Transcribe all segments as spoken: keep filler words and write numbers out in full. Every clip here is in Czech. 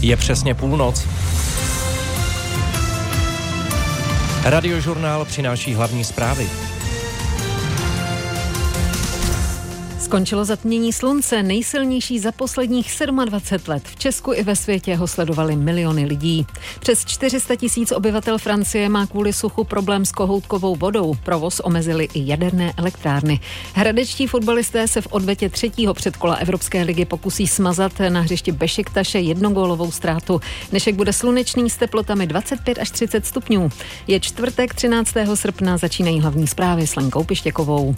Je přesně půlnoc. Radiožurnál přináší hlavní zprávy. Skončilo zatmění slunce, nejsilnější za posledních dvacet sedm let. V Česku i ve světě ho sledovali miliony lidí. Přes čtyři sta tisíc obyvatel Francie má kvůli suchu problém s kohoutkovou vodou. Provoz omezily i jaderné elektrárny. Hradečtí fotbalisté se v odvetě třetího předkola Evropské ligy pokusí smazat na hřišti Bešiktaše jednogólovou ztrátu. Dnešek bude slunečný s teplotami dvacet pět až třicet stupňů. Je čtvrtek třináctého srpna, začínají hlavní zprávy s Lenkou Pištěkovou.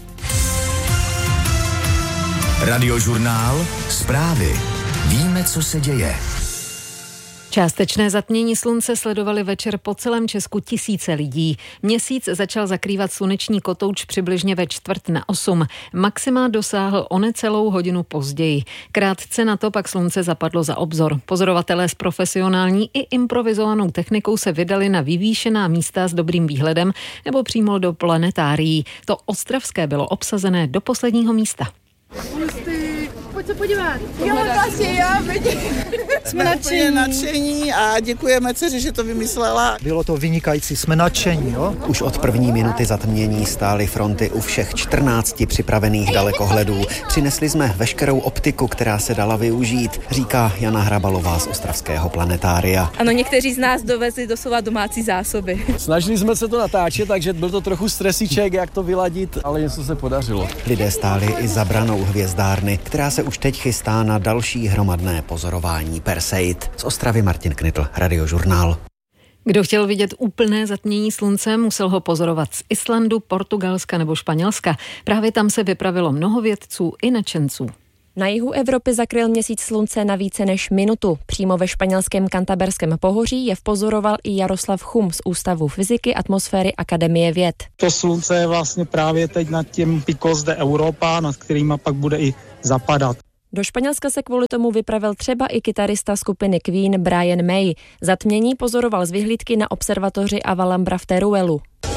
Radiožurnál, zprávy. Víme, co se děje. Částečné zatmění slunce sledovali večer po celém Česku tisíce lidí. Měsíc začal zakrývat sluneční kotouč přibližně ve čtvrt na osm. Maxima dosáhl o necelou hodinu později. Krátce na to pak slunce zapadlo za obzor. Pozorovatelé s profesionální i improvizovanou technikou se vydali na vyvýšená místa s dobrým výhledem nebo přímo do planetárií. To ostravské bylo obsazené do posledního místa. Pojď se podívat. Jo, vlastně já vidím. Jsme nadšení. nadšení a děkujeme dceři, že to vymyslela. Bylo to vynikající, jsme nadšení, jo? Už od první minuty zatmění stály fronty u všech čtrnácti připravených dalekohledů. Přinesli jsme veškerou optiku, která se dala využít, říká Jana Hrabalová z ostravského planetária. Ano, někteří z nás dovezli doslova domácí zásoby. Snažili jsme se to natáčet, takže byl to trochu stresíček, jak to vyladit, ale něco se podařilo. Lidé stáli i za branou hvězdárny, která se už teď chystá na další hromadné pozorování Perseid. Z Ostravy Martin Knitl, Radiožurnál. Kdo chtěl vidět úplné zatmění slunce, musel ho pozorovat z Islandu, Portugalska nebo Španělska. Právě tam se vypravilo mnoho vědců i nadšenců. Na jihu Evropy zakryl měsíc slunce na více než minutu. Přímo ve španělském Cantaberském pohoří je vpozoroval i Jaroslav Chum z Ústavu fyziky atmosféry Akademie věd. To slunce je vlastně právě teď nad tím Picos de Europa, nad kterýma pak bude i zapadat. Do Španělska se kvůli tomu vypravil třeba i kytarista skupiny Queen Brian May. Zatmění pozoroval z vyhlídky na observatoři Avalambra v Teruelu.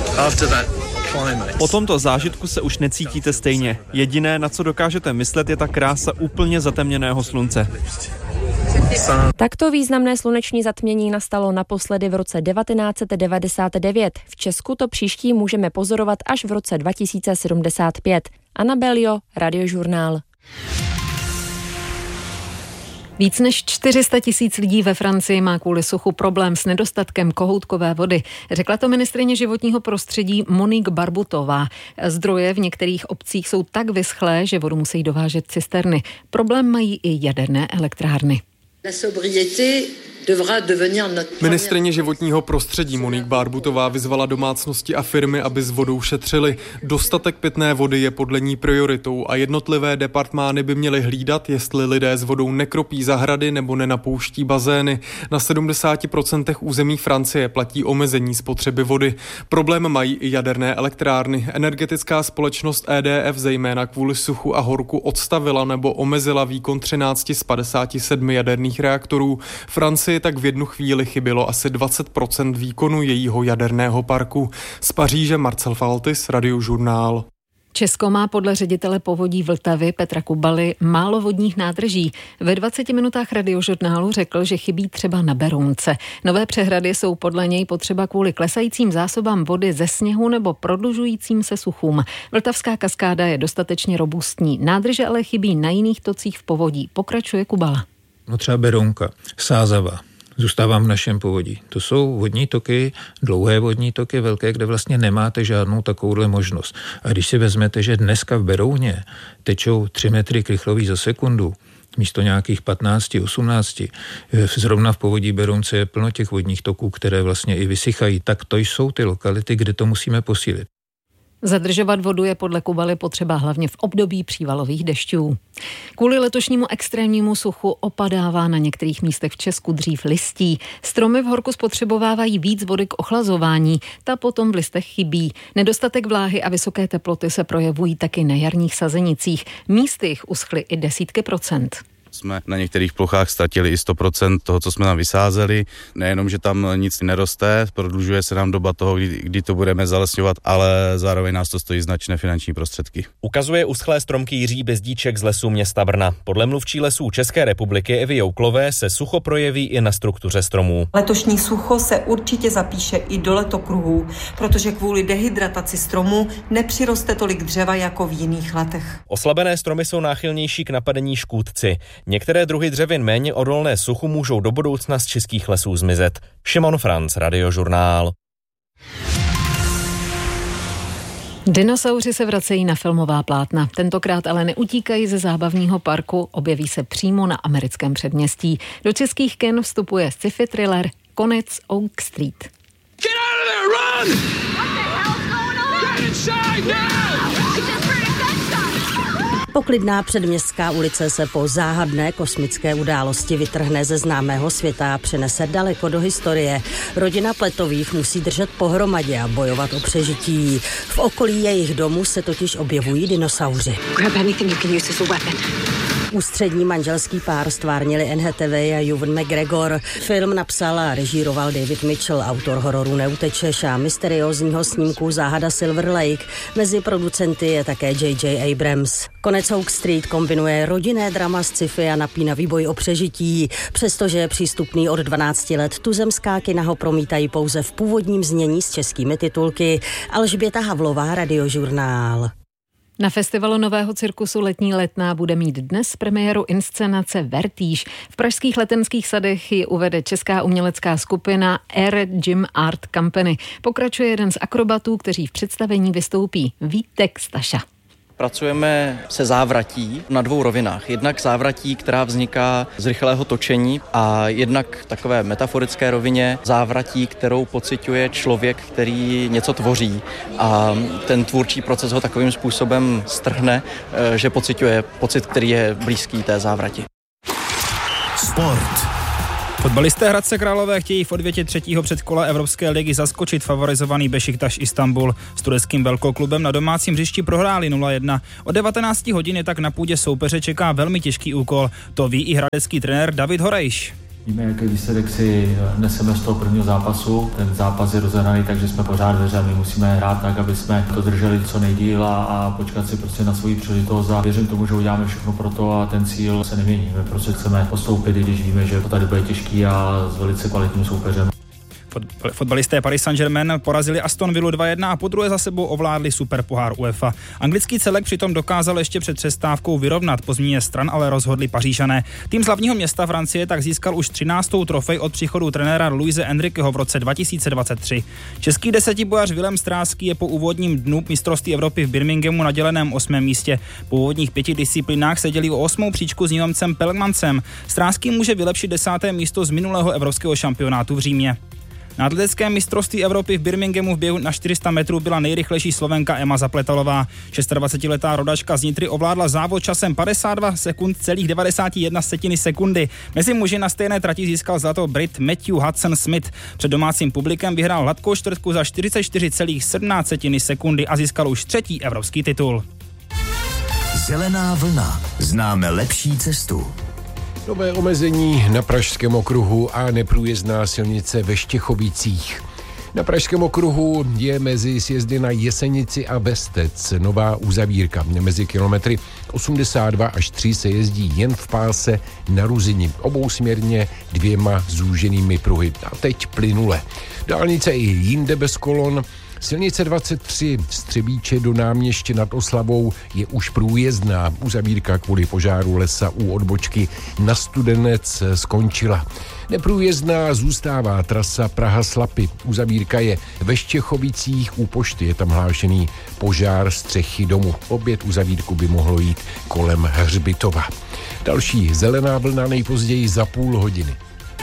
Po tomto zážitku se už necítíte stejně. Jediné, na co dokážete myslet, je ta krása úplně zatemněného slunce. Takto významné sluneční zatmění nastalo naposledy v roce devatenáct set devadesát devět. V Česku to příští můžeme pozorovat až v roce dva tisíce sedmdesát pět. Anna Belio, Radiožurnál. Víc než čtyři sta tisíc lidí ve Francii má kvůli suchu problém s nedostatkem kohoutkové vody. Řekla to ministryně životního prostředí Monique Barbutová. Zdroje v některých obcích jsou tak vyschlé, že vodu musí dovážet cisterny. Problém mají i jaderné elektrárny. Ministryně životního prostředí Monique Barbutová vyzvala domácnosti a firmy, aby s vodou šetřili. Dostatek pitné vody je podle ní prioritou a jednotlivé departmány by měly hlídat, jestli lidé s vodou nekropí zahrady nebo nenapouští bazény. Na sedmdesáti procentech území Francie platí omezení spotřeby vody. Problém mají i jaderné elektrárny. Energetická společnost E D F zejména kvůli suchu a horku odstavila nebo omezila výkon třinácti z padesáti sedmi jaderných reaktorů. Francii tak v jednu chvíli chybělo asi dvacet procent výkonu jejího jaderného parku. Z Paříže Marcel Faltis, Radiožurnál. Česko má podle ředitele povodí Vltavy Petra Kubaly málo vodních nádrží. Ve dvaceti minutách Radiožurnálu řekl, že chybí třeba na Berounce. Nové přehrady jsou podle něj potřeba kvůli klesajícím zásobám vody ze sněhu nebo prodlužujícím se suchům. Vltavská kaskáda je dostatečně robustní. Nádrže ale chybí na jiných tocích v povodí. Pokračuje Kubala. No třeba Berounka, Sázava, zůstávám v našem povodí. To jsou vodní toky, dlouhé vodní toky, velké, kde vlastně nemáte žádnou takovouhle možnost. A když si vezmete, že dneska v Berouně tečou tři metry krychlový za sekundu, místo nějakých patnáct osmnáct, zrovna v povodí Berounce je plno těch vodních toků, které vlastně i vysychají, tak to jsou ty lokality, kde to musíme posílit. Zadržovat vodu je podle Kubaly potřeba hlavně v období přívalových dešťů. Kvůli letošnímu extrémnímu suchu opadává na některých místech v Česku dřív listí. Stromy v horku spotřebovávají víc vody k ochlazování, ta potom v listech chybí. Nedostatek vláhy a vysoké teploty se projevují taky na jarních sazenicích. Místy jich uschly i desítky procent. Jsme na některých plochách ztratili i sto procent toho, co jsme tam vysázeli. Nejenom, že tam nic neroste, prodlužuje se nám doba toho, kdy, kdy to budeme zalesňovat, ale zároveň nás to stojí značné finanční prostředky. Ukazuje uschlé stromky Jiří Bezdíček z lesů města Brna. Podle mluvčí lesů České republiky Evy Jouklové se sucho projeví i na struktuře stromů. Letošní sucho se určitě zapíše i do letokruhů, protože kvůli dehydrataci stromů nepřiroste tolik dřeva jako v jiných letech. Oslabené stromy jsou náchylnější k napadení škůdci. Některé druhy dřevin méně odolné suchu můžou do budoucna z českých lesů zmizet. Šimon Franc, Radiožurnál. Dinosauři se vracejí na filmová plátna. Tentokrát ale neutíkají ze zábavního parku, objeví se přímo na americkém předměstí. Do českých kin vstupuje sci-fi thriller Konec Oak Street. Get out of there, run! What the hell's going on? Get inside now! Poklidná předměstská ulice se po záhadné kosmické události vytrhne ze známého světa a přenese daleko do historie. Rodina Pletových musí držet pohromadě a bojovat o přežití. V okolí jejich domu se totiž objevují dinosauři. Ústřední manželský pár stvárnili Anne Hathaway a Ewan McGregor. Film napsal a režíroval David Mitchell, autor hororu Neutečeš a mysteriózního snímku Záhada Silver Lake. Mezi producenty je také J J Abrams. Konec Oak Street kombinuje rodinné drama s sci-fi a napínavý boj o přežití. Přestože je přístupný od dvanácti let, tuzemská kina ho promítají pouze v původním znění s českými titulky. Alžběta Havlová, Radiožurnál. Na festivalu Nového cirkusu Letní letná bude mít dnes premiéru inscenace Vertíž. V pražských Letenských sadech ji uvede česká umělecká skupina Air Gym Art Company. Pokračuje jeden z akrobatů, kteří v představení vystoupí, Vítek Staša. Pracujeme se závratí na dvou rovinách. Jednak závratí, která vzniká z rychlého točení a jednak takové metaforické rovině závratí, kterou pociťuje člověk, který něco tvoří a ten tvůrčí proces ho takovým způsobem strhne, že pociťuje pocit, který je blízký té závrati. Sport. Fotbalisté Hradce Králové chtějí v odvětě třetího předkola Evropské ligy zaskočit favorizovaný Bešiktaš Istanbul. S tureckým velkoklubem na domácím hřišti prohráli nula jedna. O devatenácti hodin je tak na půdě soupeře čeká velmi těžký úkol. To ví i hradecký trenér David Horejš. Víme, jaký výsledek si neseme z toho prvního zápasu. Ten zápas je rozehraný, takže jsme pořád ve hře. My musíme hrát tak, aby jsme to drželi co nejdýl a, a počkat si prostě na svoji příležitost. A věřím tomu, že uděláme všechno pro to a ten cíl se nemění. My prostě chceme postoupit, i když víme, že to tady bude těžký a s velice kvalitním soupeřem. Fotbalisté Paris Saint-Germain porazili Aston Villu dva jedna a podruhé za sebou ovládli superpohár UEFA. Anglický celek přitom dokázal ještě před přestávkou vyrovnat, po změně stran ale rozhodli Pařížané. Tým z hlavního města Francie tak získal už třináctou trofej od příchodu trenéra Luise Enriqueho v roce dva tisíce dvacet tři. Český desetibojař Vilém Stráský je po úvodním dnu mistrovství Evropy v Birminghamu na děleném osmém místě. Po úvodních pěti disciplínách se dělí o osmou příčku s Nizozemcem Pelmancem. Stráský může vylepšit desáté místo z minulého evropského šampionátu v Římě. Na atletickém mistrovství Evropy v Birminghamu v běhu na čtyři sta metrů byla nejrychlejší Slovenka Emma Zapletalová. dvacetšestiletá rodačka z Nitry ovládla závod časem padesát dva sekund celých devadesát jedna setiny sekundy. Mezi muži na stejné trati získal zlato Brit Matthew Hudson Smith. Před domácím publikem vyhrál hladkou čtvrtku za čtyřicet čtyři celých sedmnáct setiny sekundy a získal už třetí evropský titul. Zelená vlna. Známe lepší cestu. Nové omezení na Pražském okruhu a neprůjezdná silnice ve Štěchovicích. Na Pražském okruhu je mezi sjezdy na Jesenici a Bestec nová uzavírka. Mezi kilometry osmdesát dva až tři se jezdí jen v páse na Ruzini, obousměrně dvěma zúženými pruhy. A teď plynule. Dálnice i jinde bez kolon. Silnice dvacet tři z Třebíče do Náměště nad Oslavou je už průjezdná. Uzavírka kvůli požáru lesa u odbočky na Studenec skončila. Neprůjezdná zůstává trasa Praha-Slapy. Uzavírka je ve Štěchovicích u pošty. Je tam hlášený požár střechy domu. Opět uzavírku by mohlo jít kolem Hřbitova. Další zelená vlna nejpozději za půl hodiny.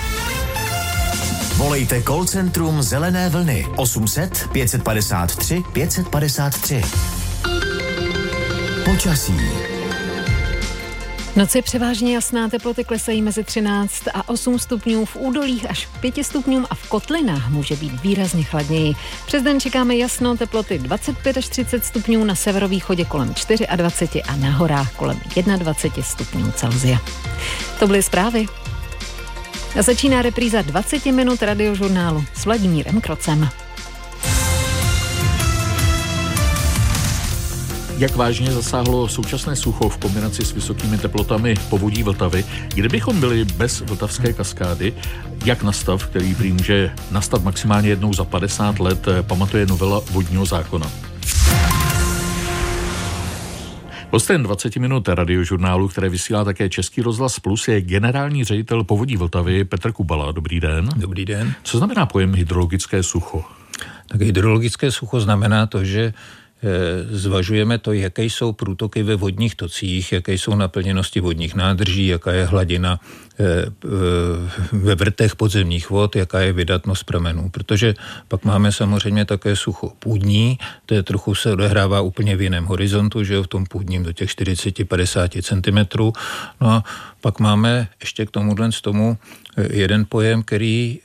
Volejte call centrum Zelené vlny osm set pět padesát tři pět padesát tři. Počasí. V noci převážně jasná, teploty klesají mezi třináct a osm stupňů, v údolích až pět stupňů a v kotlinách může být výrazně chladněji. Přes den čekáme jasno, teploty dvacet pět až třicet stupňů, na severovýchodě kolem dvacet čtyři a na horách kolem dvacet jedna stupňů Celsia. To byly zprávy. A začíná repríza dvacet minut radiožurnálu s Vladimírem Krocem. Jak vážně zasáhlo současné sucho v kombinaci s vysokými teplotami povodí Vltavy? Kdybychom byli bez vltavské kaskády, jak na stav, který prý může nastat maximálně jednou za padesát let, pamatuje novela vodního zákona. Hostem dvacet minut radiožurnálu, které vysílá také Český rozhlas Plus, je generální ředitel povodí Vltavy Petr Kubala. Dobrý den. Dobrý den. Co znamená pojem hydrologické sucho? Tak hydrologické sucho znamená to, že zvažujeme to, jaké jsou průtoky ve vodních tocích, jaké jsou naplněnosti vodních nádrží, jaká je hladina ve vrtech podzemních vod, jaká je vydatnost pramenů. Protože pak máme samozřejmě také sucho půdní, to je trochu se odehrává úplně v jiném horizontu, že jo, v tom půdním do těch čtyřicet až padesát centimetrů. No a pak máme ještě k tomuhle z tomu jeden pojem, který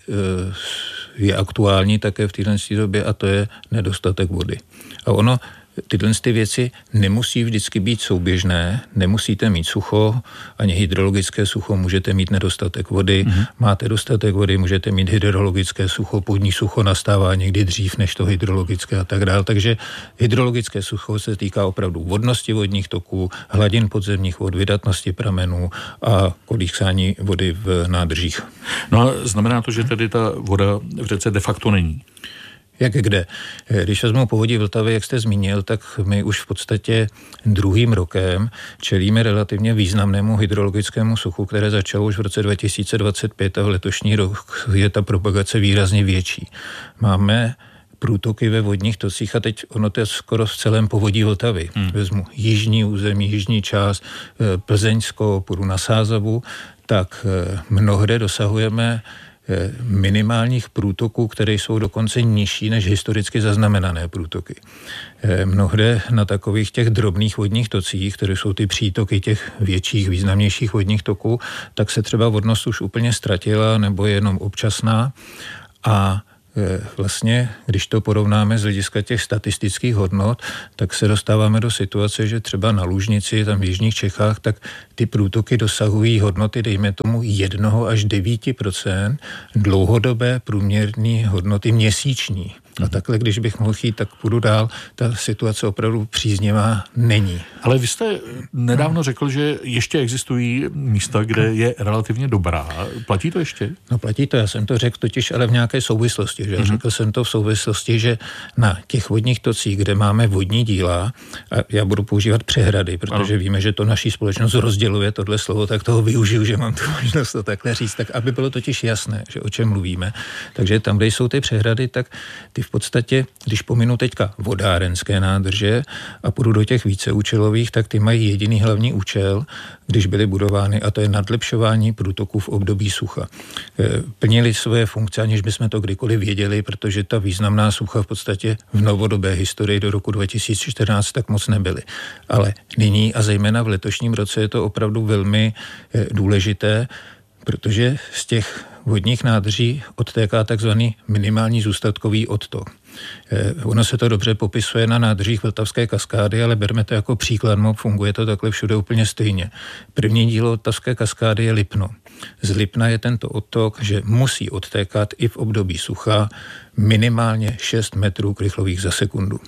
je aktuální také v téhle době, a to je nedostatek vody. A ono, tyhle ty věci nemusí vždycky být souběžné, nemusíte mít sucho, ani hydrologické sucho, můžete mít nedostatek vody, mm-hmm. máte dostatek vody, můžete mít hydrologické sucho, půdní sucho nastává někdy dřív než to hydrologické a tak dále. Takže hydrologické sucho se týká opravdu vodnosti vodních toků, hladin podzemních vod, vydatnosti pramenů a kolísání vody v nádržích. No a znamená to, že tedy ta voda v řece de facto není? Jak kde? Když vezmu povodí Vltavy, jak jste zmínil, tak my už v podstatě druhým rokem čelíme relativně významnému hydrologickému suchu, které začalo už v roce dva tisíce dvacet pět a v letošní rok je ta propagace výrazně větší. Máme průtoky ve vodních tocích a teď ono to je skoro v celém povodí Vltavy. Hmm. Vezmu jižní území, jižní část, Plzeňsko, půjdu na Sázavu, tak mnohde dosahujeme minimálních průtoků, které jsou dokonce nižší než historicky zaznamenané průtoky. Mnohde na takových těch drobných vodních tocích, které jsou ty přítoky těch větších, významnějších vodních toků, tak se třeba vodnost už úplně ztratila nebo je jenom občasná a vlastně, když to porovnáme z hlediska těch statistických hodnot, tak se dostáváme do situace, že třeba na Lužnici, tam v jižních Čechách, tak ty průtoky dosahují hodnoty, dejme tomu, jednoho až devíti procent dlouhodobé průměrné hodnoty měsíční. A takhle, když bych mohl jít, tak půjdu dál, ta situace opravdu příznivá není. Ale vy jste nedávno řekl, že ještě existují místa, kde je relativně dobrá. Platí to ještě? No platí to, já jsem to řekl totiž, ale v nějaké souvislosti. Že? Mm-hmm. Řekl jsem to v souvislosti, že na těch vodních tocích, kde máme vodní díla, a já budu používat přehrady, protože ano. víme, že to naší společnost rozděluje tohle slovo, tak toho využiju, že mám tu možnost to takhle říct, tak aby bylo totiž jasné, že o čem mluvíme. Takže tam, kde jsou ty přehrady, tak ty v podstatě, když pominu teďka vodárenské nádrže a půjdu do těch víceúčelových, tak ty mají jediný hlavní účel, když byly budovány, a to je nadlepšování průtoků v období sucha. Plnili své funkce, aniž bychom to kdykoliv věděli, protože ta významná sucha v podstatě v novodobé historii do roku dva tisíce čtrnáct tak moc nebyly. Ale nyní a zejména v letošním roce je to opravdu velmi důležité, protože z těch vodních nádrží odtéká takzvaný minimální zůstatkový odtok. Ono se to dobře popisuje na nádržích Vltavské kaskády, ale berme to jako příklad, funguje to takhle všude úplně stejně. První dílo Vltavské kaskády je Lipno. Z Lipna je tento odtok, že musí odtékat i v období sucha minimálně šest metrů krychlových za sekundu.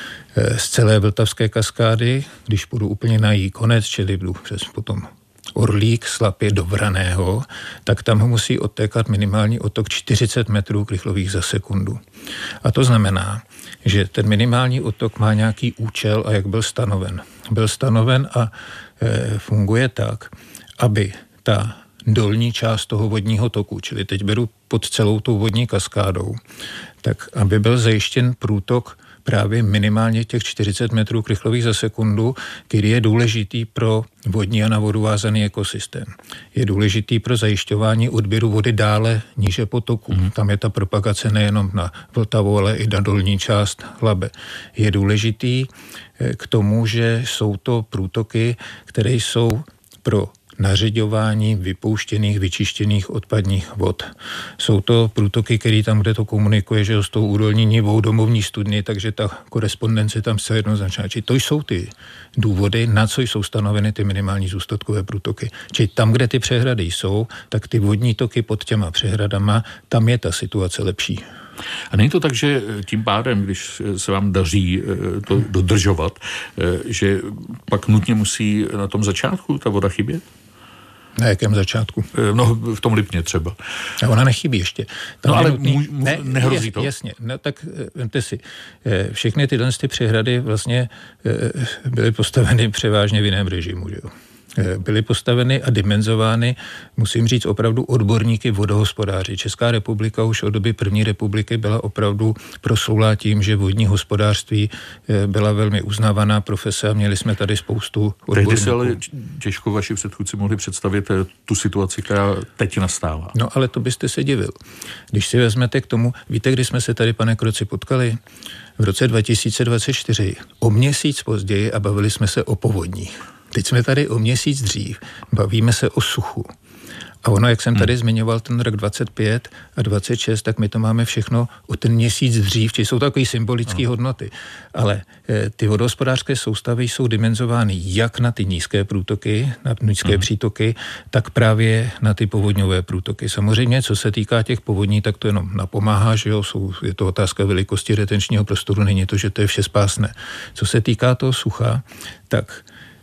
Z celé Vltavské kaskády, když půjdu úplně na její konec, čili jdu přes potom Orlík, Slapě do Vraného, tak tam musí odtékat minimální odtok čtyřicet metrů krychlových za sekundu. A to znamená, že ten minimální odtok má nějaký účel a jak byl stanoven. Byl stanoven a e, funguje tak, aby ta dolní část toho vodního toku, čili teď beru pod celou tou vodní kaskádou, tak aby byl zajištěn průtok právě minimálně těch čtyřicet metrů krychlových za sekundu, který je důležitý pro vodní a na vodu vázaný ekosystém. Je důležitý pro zajišťování odběru vody dále níže potoku. Mm. Tam je ta propagace nejenom na Vltavu, ale i na dolní část Labe. Je důležitý k tomu, že jsou to průtoky, které jsou pro nařiďování vypouštěných, vyčištěných odpadních vod. Jsou to průtoky, které tam, kde to komunikuje, že s tou údolní nivou domovní studny, takže ta korespondence tam se jednoznačná. Či to jsou ty důvody, na co jsou stanoveny ty minimální zůstatkové průtoky. Či tam, kde ty přehrady jsou, tak ty vodní toky pod těma přehradama, tam je ta situace lepší. A není to tak, že tím pádem, když se vám daří to dodržovat, že pak nutně musí na tom začátku ta voda chybět? Na jakém začátku? No, v tom Lipně třeba. A ona nechybí ještě. Tam no ale nutný, můj, můj, ne, nehrozí jas, to? Jasně, no tak vemte si, všechny tyhle ty přehrady vlastně byly postaveny převážně v jiném režimu, že jo. Byly postaveny a dimenzovány, musím říct, opravdu odborníky vodohospodáři. Česká republika už od doby první republiky byla opravdu proslulá tím, že vodní hospodářství byla velmi uznávaná profese a měli jsme tady spoustu odborníků. Tehdy si ale těžko vaši předchůdci mohli představit tu situaci, která teď nastává. No ale to byste se divil. Když si vezmete k tomu, víte, kdy jsme se tady, pane Kroci, potkali? V roce dva tisíce dvacet čtyři, o měsíc později, a bavili jsme se o povodních. Teď jsme tady o měsíc dřív, bavíme se o suchu. A ono, jak jsem tady hmm. zmiňoval ten rok dvacet pět a dvacet šest, tak my to máme všechno o ten měsíc dřív, či jsou takové symbolické no. hodnoty. Ale e, ty vodohospodářské soustavy jsou dimenzovány jak na ty nízké průtoky, na nízké hmm. přítoky, tak právě na ty povodňové průtoky. Samozřejmě, co se týká těch povodní, tak to jenom napomáhá, že jo, jsou, je to otázka velikosti retenčního prostoru, není to, že to je všespásné. Co se týká toho sucha, tak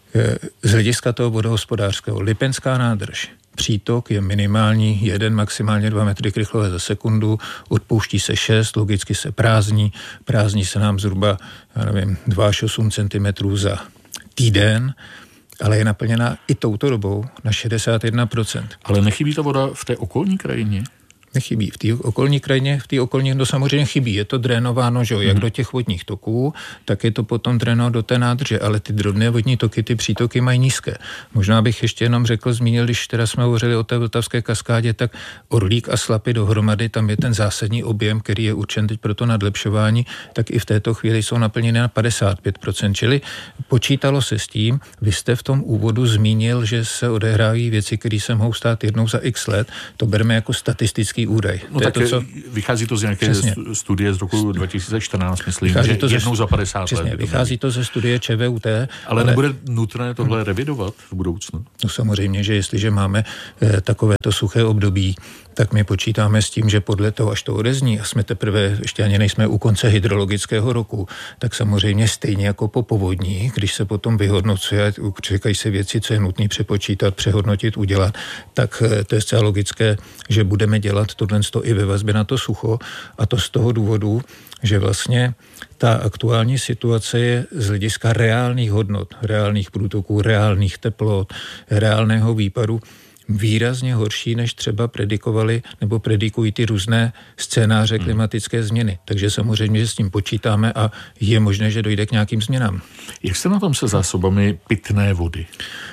z hlediska toho vodohospodářského Lipenská nádrž. Přítok je minimální jeden, maximálně dva metry krychlové za sekundu, odpouští se šest, logicky se prázdní, prázdní se nám zhruba, já nevím, dva až osm centimetrů za týden, ale je naplněná i touto dobou na šedesát jedna procent. Ale nechybí ta voda v té okolní krajině? Nechybí. V té okolní krajině, v té okolní to samozřejmě chybí. Je to drénováno, že jo, jak do těch vodních toků, tak je to potom drénováno do té nádrže, ale ty drobné vodní toky, ty přítoky mají nízké. Možná bych ještě jenom řekl, zmínil, když teda jsme hovořili o té Vltavské kaskádě, tak Orlík a Slapy dohromady, tam je ten zásadní objem, který je určen teď pro to nadlepšování, tak i v této chvíli jsou naplněny na padesát pět procent, čili počítalo se s tím, vy jste v tom úvodu zmínil, že se odehrávají věci, které se mohou stát jednou za x let, to bereme jako statistický údaj. No to tak to, co... vychází to z nějaké přesně. studie z roku dva tisíce čtrnáct, myslím, vychází že to jednou ze... za padesát přesně, let. Vychází to ze studie ČVUT. Ale, ale nebude nutné tohle hmm. revidovat v budoucnu? No samozřejmě, že jestliže máme eh, takovéto suché období, tak my počítáme s tím, že podle toho, až to odezní, a jsme teprve, ještě ani nejsme u konce hydrologického roku, tak samozřejmě stejně jako po povodní, když se potom vyhodnocuje, čekají se věci, co je nutné přepočítat, přehodnotit, udělat, tak to je zcela logické, že budeme dělat tohle i ve vazbě na to sucho, a to z toho důvodu, že vlastně ta aktuální situace je z hlediska reálných hodnot, reálných průtoků, reálných teplot, reálného výpadu výrazně horší, než třeba predikovali nebo predikují ty různé scénáře klimatické změny. Takže samozřejmě, že s tím počítáme a je možné, že dojde k nějakým změnám. Jak jste na tom se zásobami pitné vody?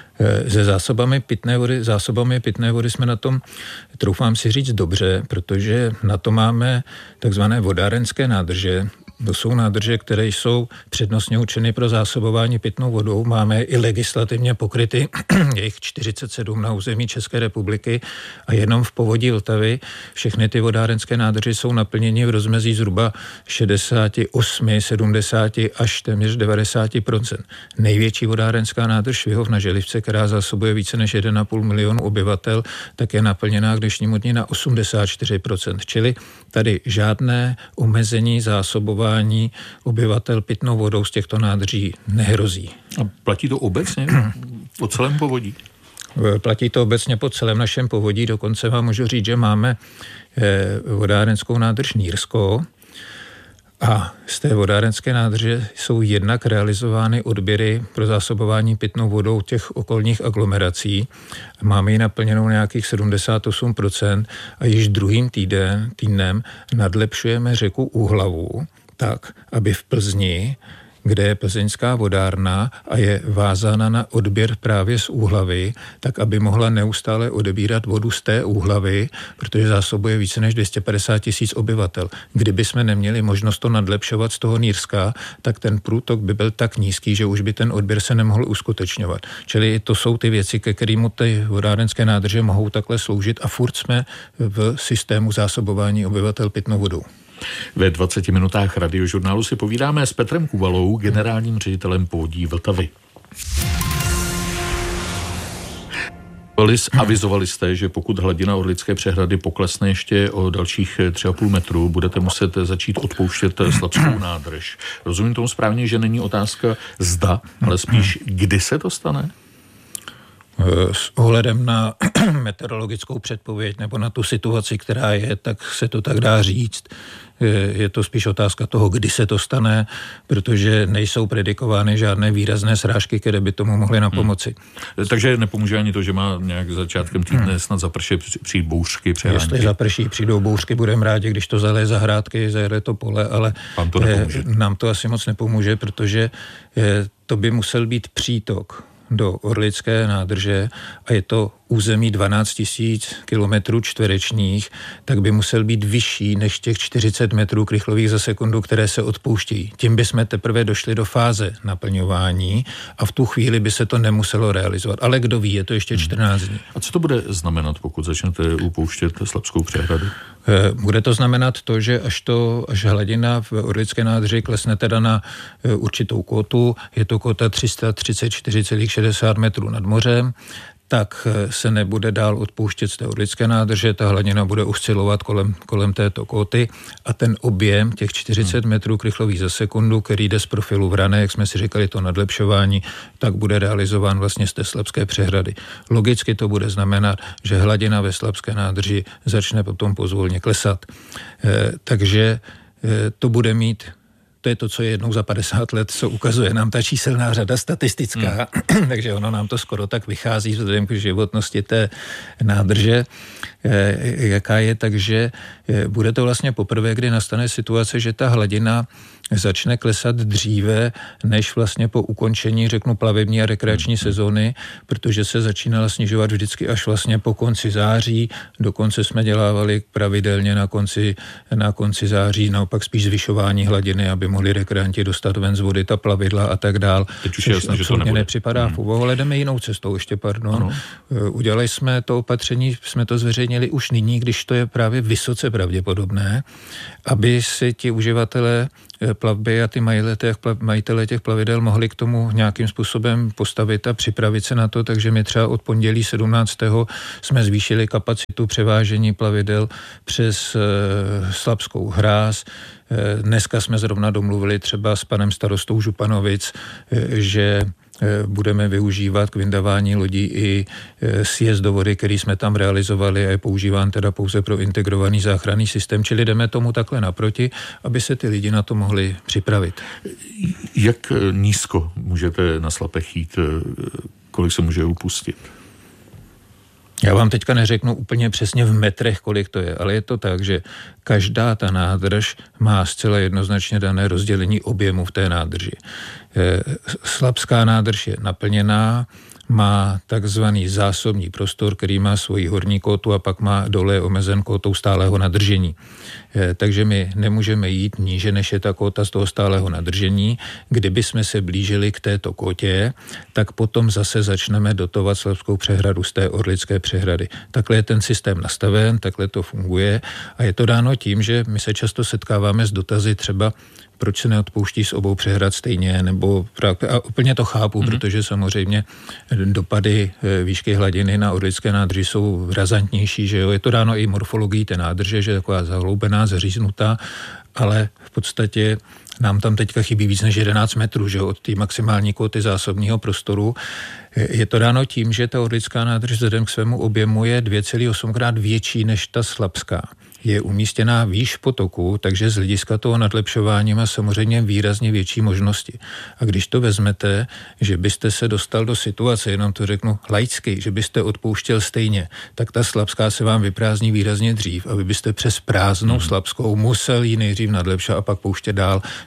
Se zásobami pitné vody, zásobami pitné vody jsme na tom, troufám si říct, dobře, protože na to máme takzvané vodárenské nádrže. To jsou nádrže, které jsou přednostně určeny pro zásobování pitnou vodou. Máme i legislativně pokryty, je jich čtyřicet sedm na území České republiky a jenom v povodí Vltavy všechny ty vodárenské nádrže jsou naplněny v rozmezí zhruba šedesát osm, sedmdesát až téměř devadesát procent. Největší vodárenská nádrž Švihov na Želivce, která zásobuje více než jeden a půl milionu obyvatel, tak je naplněná k dnešnímu dni na osmdesát čtyři procent. Čili tady žádné omezení zásobování obyvatel pitnou vodou z těchto nádrží nehrozí. A platí to obecně po celém povodí? Platí to obecně po celém našem povodí, dokonce vám můžu říct, že máme vodárenskou nádrž Nýrsko a z té vodárenské nádrže jsou jednak realizovány odběry pro zásobování pitnou vodou těch okolních aglomerací. Máme ji naplněnou nějakých sedmdesát osm procent a již druhým týden, týdnem nadlepšujeme řeku Úhlavu tak, aby v Plzni kde je plzeňská vodárna a je vázána na odběr právě z Úhlavy, tak aby mohla neustále odebírat vodu z té Úhlavy, protože zásobuje více než dvě stě padesát tisíc obyvatel. Kdyby jsme neměli možnost to nadlepšovat z toho Nýrska, tak ten průtok by byl tak nízký, že už by ten odběr se nemohl uskutečňovat. Čili to jsou ty věci, ke kterému ty vodárenské nádrže mohou takhle sloužit a furt jsme v systému zásobování obyvatel pitnou vodou. Ve dvaceti minutách Radiožurnálu si povídáme s Petrem Kubalou, generálním ředitelem Povodí Vltavy. Avizovali jste, že pokud hladina Orlické přehrady poklesne ještě o dalších tři a půl metru, budete muset začít odpouštět Slabskou nádrž. Rozumím tomu správně, že není otázka zda, ale spíš kdy se to stane? S ohledem na meteorologickou předpověď nebo na tu situaci, která je, tak se to tak dá říct. Je to spíš otázka toho, kdy se to stane, protože nejsou predikovány žádné výrazné srážky, které by tomu mohly napomoci. Hmm. Takže nepomůže ani to, že má nějak začátkem týdne snad zapršet, přijít bouřky, přehánky. Jestli zaprší, přijdou bouřky, budeme rádi, když to zaleje zahrádky, zajede to pole, ale to nám to asi moc nepomůže, protože to by musel být přítok do Orlické nádrže a je to území dvanáct tisíc kilometrů čtverečních, tak by musel být vyšší než těch čtyřicet metrů krychlových za sekundu, které se odpouštějí. Tím bychom teprve došli do fáze naplňování a v tu chvíli by se to nemuselo realizovat. Ale kdo ví, je to ještě čtrnáct dní. A co to bude znamenat, pokud začnete upouštět Slabskou přehradu? Bude to znamenat to, že až, to, až hladina v Orlické nádrži klesne teda na určitou kótu, je to kóta tři sta třicet čtyři celá šedesát metrů nad mořem, tak se nebude dál odpouštět z té Orlické nádrže, ta hladina bude oscilovat kolem, kolem této kóty a ten objem těch čtyřicet metrů krychlových za sekundu, který jde z profilu Vrané, jak jsme si říkali, to nadlepšování, tak bude realizován vlastně z té Slabské přehrady. Logicky to bude znamenat, že hladina ve Slabské nádrži začne potom pozvolně klesat. E, takže e, to bude mít. To je to, co je jednou za padesát let, co ukazuje nám ta číselná řada statistická, hmm. takže ono nám to skoro tak vychází vzhledem k životnosti té nádrže, eh, jaká je, takže eh, bude to vlastně poprvé, kdy nastane situace, že ta hladina začne klesat dříve, než vlastně po ukončení, řeknu, plavební a rekreační sezóny, protože se začínala snižovat vždycky až vlastně po konci září, dokonce jsme dělávali pravidelně na konci, na konci září, naopak spíš zvyšování hladiny, aby mohli rekreanti dostat ven z vody ta plavidla a tak dál. Teď už je jasné, že to nebude. Nepřipadá hmm. v úvahu, ale jdeme jinou cestou ještě, pardon. Ano. Udělali jsme to opatření, jsme to zveřejnili už nyní, když to je právě vysoce pravděpodobné, aby si ti uživatelé plavby a ty majitele těch plavidel mohli k tomu nějakým způsobem postavit a připravit se na to, takže my třeba od pondělí sedmnáctého jsme zvýšili kapacitu převážení plavidel přes Slabskou hráz. Dneska jsme zrovna domluvili třeba s panem starostou Županovic, že budeme využívat k vyndavání lodí i sjezd do vody, který jsme tam realizovali a je používán teda pouze pro integrovaný záchranný systém, čili jdeme tomu takhle naproti, aby se ty lidi na to mohli připravit. Jak nízko můžete na Slapech jít, kolik se může upustit? Já vám teďka neřeknu úplně přesně v metrech, kolik to je, ale je to tak, že každá ta nádrž má zcela jednoznačně dané rozdělení objemu v té nádrži. Slabská nádrž je naplněná, má takzvaný zásobní prostor, který má svoji horní kótu a pak má dole omezen kótou stálého nadržení. Takže my nemůžeme jít níže, než je ta kóta z toho stálého nadržení. Kdyby jsme se blížili k této kótě, tak potom zase začneme dotovat Slabskou přehradu z té Orlické přehrady. Takhle je ten systém nastaven, takhle to funguje a je to dáno tím, že my se často setkáváme s dotazy třeba, proč se neodpouští z obou přehrad stejně, nebo a úplně to chápu, mm-hmm. protože samozřejmě dopady výšky hladiny na Orlické nádrži jsou razantnější, že jo, je to dáno i morfologií té nádrže, že je taková zahloubená, zaříznutá, ale v podstatě nám tam teďka chybí víc než jedenáct metrů, že jo, od té maximální kóty zásobního prostoru. Je to dáno tím, že ta Orlická nádrž vzhledem k svému objemu je dvě celá osm krát větší než ta Slabská. Je umístěná výš potoku, takže z hlediska toho nadlepšování má samozřejmě výrazně větší možnosti. A když to vezmete, že byste se dostal do situace, jenom to řeknu laicky, že byste odpouštěl stejně, tak ta Slabská se vám vyprázdní výrazně dřív, aby byste přes prázdnou Slabskou musel ji nejdřív nadlepšovat a pak pouštět dál,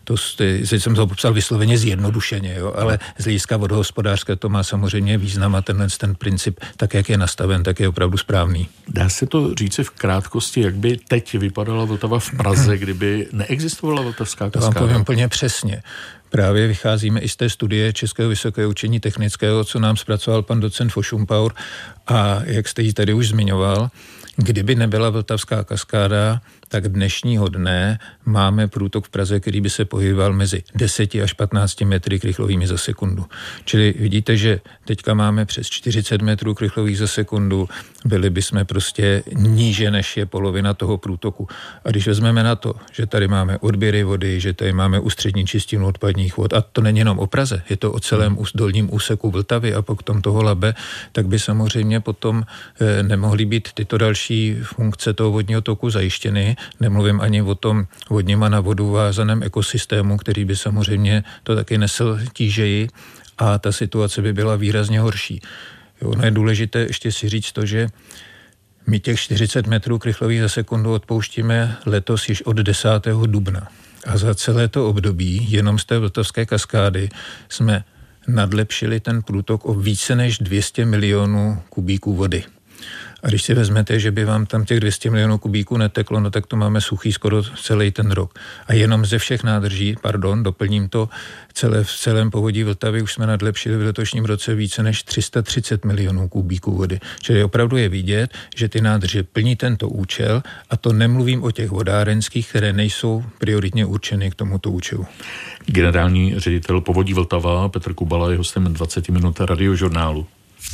To, teď jsem to popsal vysloveně zjednodušeně, jo, ale z hlediska vodohospodářské to má samozřejmě význam a tenhle ten princip, tak jak je nastaven, tak je opravdu správný. Dá se to říci v krátkosti, jak by teď vypadala Vltava v Praze, kdyby neexistovala vltavská kaskáda? To vám povím úplně přesně. Právě vycházíme i z té studie Českého vysokého učení technického, co nám zpracoval pan docent Fošumpaur, a jak jste ji tady už zmiňoval, kdyby nebyla vltavská kaskáda, tak dnešního dne máme průtok v Praze, který by se pohyboval mezi deseti až patnácti metry krychlovými za sekundu. Čili vidíte, že teďka máme přes čtyřicet metrů krychlových za sekundu, byli bychom prostě níže, než je polovina toho průtoku. A když vezmeme na to, že tady máme odběry vody, že tady máme ústřední čistinu odpadních vod, a to není jenom o Praze, je to o celém dolním úseku Vltavy a potom toho Labe, tak by samozřejmě potom eh, nemohly být tyto další funkce toho vodního toku zajištěny. Nemluvím ani o tom vodním a na vodu vázaném ekosystému, který by samozřejmě to taky nesl tížeji a ta situace by byla výrazně horší. Jo, ono je důležité ještě si říct to, že my těch čtyřicet metrů krychlových za sekundu odpouštíme letos již od desátého dubna. A za celé to období jenom z té vltavské kaskády jsme nadlepšili ten průtok o více než dvě stě milionů kubíků vody. A když si vezmete, že by vám tam těch dvě stě milionů kubíků neteklo, no tak to máme suchý skoro celý ten rok. A jenom ze všech nádrží, pardon, doplním to, celé, v celém povodí Vltavy už jsme nadlepšili v letošním roce více než tři sta třicet milionů kubíků vody. Čili opravdu je vidět, že ty nádrže plní tento účel, a to nemluvím o těch vodárenských, které nejsou prioritně určeny k tomuto účelu. Generální ředitel Povodí Vltava Petr Kubala je hostem dvacet minut Radiožurnálu.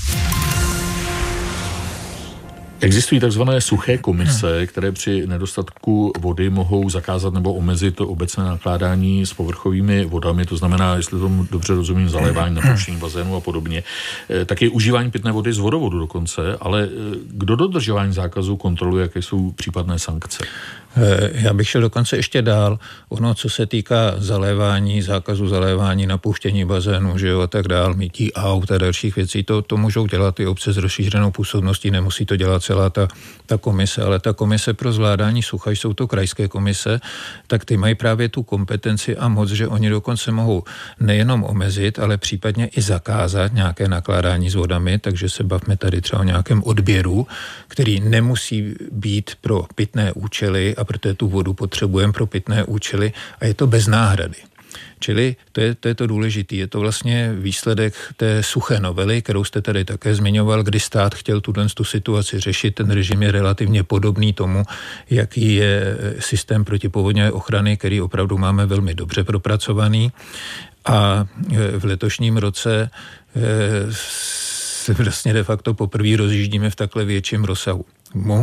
Existují takzvané suché komise, které při nedostatku vody mohou zakázat nebo omezit to obecné nakládání s povrchovými vodami, to znamená, jestli tomu dobře rozumím, zalévání, napuštění bazénu a podobně. Taky užívání pitné vody z vodovodu dokonce, ale kdo dodržování zákazu kontroluje, jaké jsou případné sankce? Já bych šel dokonce ještě dál. Ono, co se týká zalévání, zákazu zalévání, napouštění bazénu, že jo, a tak dál, mytí aut a dalších věcí, to, to můžou dělat i obce s rozšířenou působností, nemusí to dělat celá ta, ta komise, ale ta komise pro zvládání sucha, jsou to krajské komise, tak ty mají právě tu kompetenci a moc, že oni dokonce mohou nejenom omezit, ale případně i zakázat nějaké nakládání s vodami, takže se bavme tady třeba o nějakém odběru, který nemusí být pro pitné účely, a protože tu vodu potřebujeme pro pitné účely a je to bez náhrady. Čili to je to, je to důležité. Je to vlastně výsledek té suché novely, kterou jste tady také zmiňoval, kdy stát chtěl tuto tu situaci řešit. Ten režim je relativně podobný tomu, jaký je systém protipovodňové ochrany, který opravdu máme velmi dobře propracovaný. A v letošním roce se vlastně de facto poprvé rozjíždíme v takhle větším rozsahu.